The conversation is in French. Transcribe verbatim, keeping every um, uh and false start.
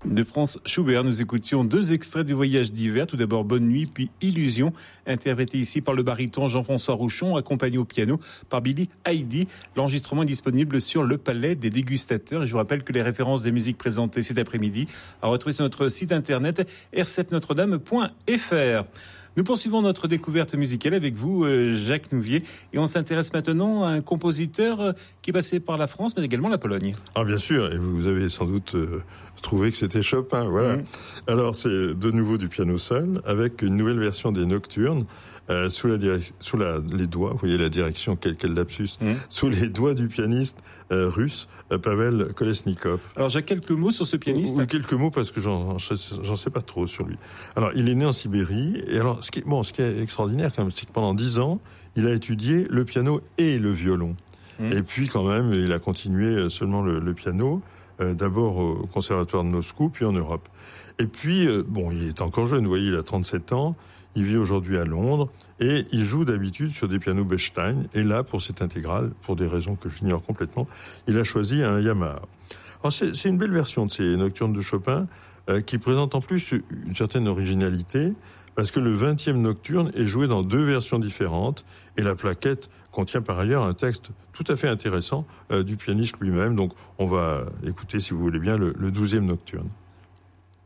De Franz Schubert, nous écoutions deux extraits du Voyage d'hiver. Tout d'abord Bonne nuit, puis Illusion, interprété ici par le baryton Jean-François Rouchon, accompagné au piano par Billy Heidi. L'enregistrement est disponible sur le Palais des Dégustateurs. Et je vous rappelle que les références des musiques présentées cet après-midi à retrouver sur notre site internet r c f notre dame point f r. Nous poursuivons notre découverte musicale avec vous, Jacques Nouvier, et on s'intéresse maintenant à un compositeur qui est passé par la France, mais également la Pologne. Ah, bien sûr, et vous avez sans doute euh, trouvé que c'était Chopin, voilà. Mmh. Alors, c'est de nouveau du piano seul, avec une nouvelle version des Nocturnes, euh, sous la direc- sous la, les doigts, vous voyez la direction, quel, quel lapsus, mmh. sous les doigts du pianiste euh, russe, euh, Pavel Kolesnikov. Alors, j'ai quelques mots sur ce pianiste. Oui, quelques mots, parce que j'en, j'en sais pas trop sur lui. Alors, il est né en Sibérie, et alors, ce qui, bon, ce qui est extraordinaire, quand même, c'est que pendant dix ans, il a étudié le piano et le violon. Mmh. Et puis, quand même, il a continué seulement le, le piano, euh, d'abord au Conservatoire de Moscou, puis en Europe. Et puis, euh, bon, il est encore jeune, vous voyez, il a trente-sept ans, il vit aujourd'hui à Londres, et il joue d'habitude sur des pianos Bechstein, et là, pour cette intégrale, pour des raisons que j'ignore complètement, il a choisi un Yamaha. Alors, c'est, c'est une belle version de ces Nocturnes de Chopin, euh, qui présente en plus une certaine originalité, parce que le vingtième Nocturne est joué dans deux versions différentes, et la plaquette contient par ailleurs un texte tout à fait intéressant euh, du pianiste lui-même. Donc on va écouter, si vous voulez bien, le, le douzième Nocturne.